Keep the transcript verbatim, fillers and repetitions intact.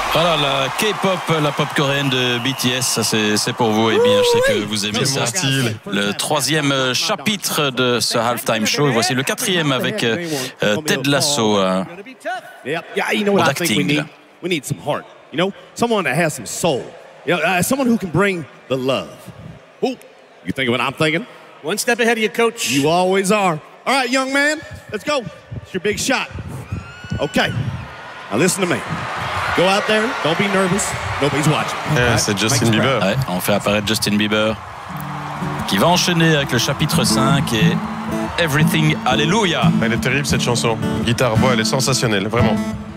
Voilà, la K-pop, la pop coréenne de B T S, ça c'est, c'est pour vous. Et bien, je sais que vous aimez ça. Style. Le troisième chapitre de ce halftime show. Et voici le quatrième avec euh, Ted Lasso. Euh, Yeah, yeah, you know what I think we acting. need? We need some heart. You know, someone that has some soul. You know, uh, someone who can bring the love. Ooh, you think of what I'm thinking? One step ahead of you, coach. You always are. All right, young man, let's go. It's your big shot. Okay, now listen to me. Go out there, don't be nervous. Nobody's watching. Eh, All right? c'est Justin Make us Bieber. ouais, on fait apparaître Justin Bieber qui va enchaîner avec le chapitre cinq et Everything Hallelujah. Elle est terrible cette chanson. Guitare, voix, elle est sensationnelle, vraiment.